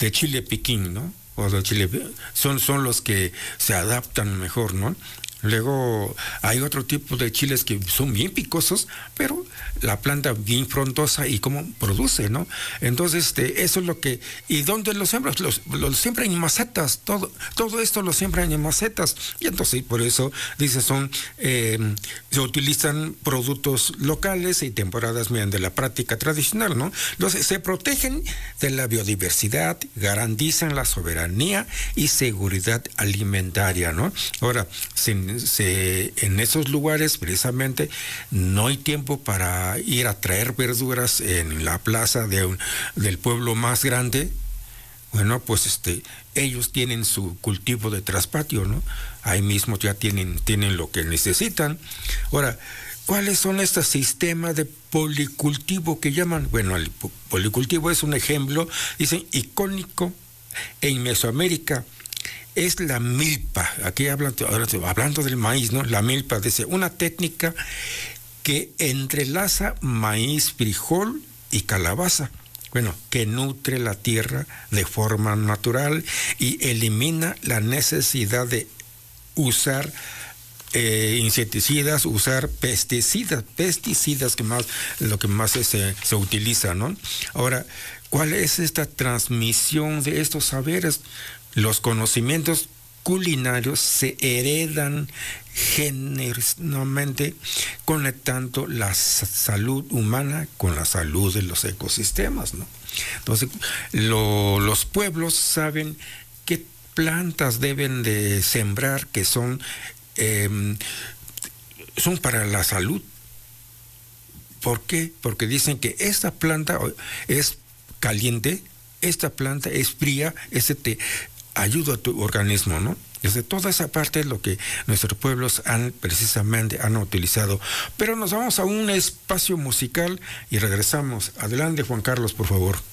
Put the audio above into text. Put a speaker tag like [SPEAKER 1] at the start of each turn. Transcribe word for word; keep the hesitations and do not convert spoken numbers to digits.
[SPEAKER 1] de chile piquín, ¿no? O de chile, son, son los que se adaptan mejor, ¿no? Luego hay otro tipo de chiles que son bien picosos, pero la planta bien frondosa y cómo produce, ¿no? Entonces, este, eso es lo que... ¿Y dónde los siembras? Los, los siembran en macetas, todo, todo esto lo siembran en macetas. Y entonces, por eso, dice, son... Eh, se utilizan productos locales y temporadas mediante la práctica tradicional, ¿no? Entonces, se protegen de la biodiversidad, garantizan la soberanía y seguridad alimentaria, ¿no? Ahora, sin Se, en esos lugares precisamente no hay tiempo para ir a traer verduras en la plaza de un, del pueblo más grande. Bueno, pues este, ellos tienen su cultivo de traspatio, ¿no? Ahí mismo ya tienen, tienen lo que necesitan. Ahora, ¿cuáles son estos sistemas de policultivo que llaman? Bueno, el policultivo es un ejemplo, dicen, icónico en Mesoamérica. Es la milpa, aquí hablando, hablando del maíz, ¿no? La milpa, dice, una técnica que entrelaza maíz, frijol y calabaza, bueno, que nutre la tierra de forma natural y elimina la necesidad de usar eh, insecticidas, usar pesticidas, pesticidas que más, lo que más se, se utiliza, ¿no? Ahora, ¿cuál es esta transmisión de estos saberes? Los conocimientos culinarios se heredan generosamente, conectando la salud humana con la salud de los ecosistemas, ¿no? Entonces, lo, los pueblos saben qué plantas deben de sembrar, que son, eh, son para la salud. ¿Por qué? Porque dicen que esta planta es caliente, esta planta es fría, ese te ayuda a tu organismo, ¿no? Desde toda esa parte es lo que nuestros pueblos han precisamente han utilizado. Pero nos vamos a un espacio musical y regresamos. Adelante, Juan Carlos, por favor.